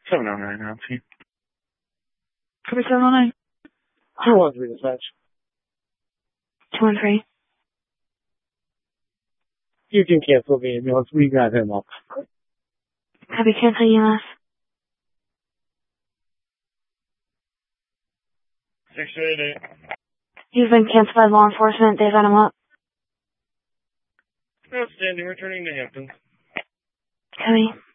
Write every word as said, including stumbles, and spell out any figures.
seven oh nine, Nancy. Could be seven oh nine. two one three dispatch. two one three. You can cancel the ambulance. We got him up. Copy, cancel E M S. six eight eight. He's been canceled by law enforcement. They've got him up. Outstanding. Returning to Hampton. Copy.